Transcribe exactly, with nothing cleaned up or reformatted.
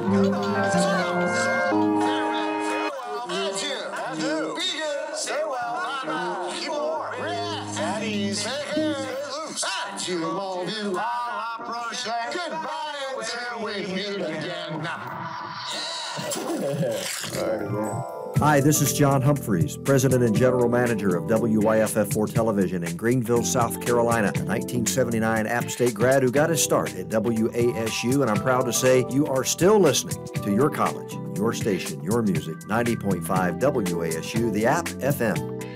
Hi, this is John Humphreys, President and General Manager of W Y F F four Television in Greenville, South Carolina, a nineteen seventy-nine App State grad who got his start at W A S U, and I'm proud to say you are still listening to your college, your station, your music, ninety point five W A S U, the App F M.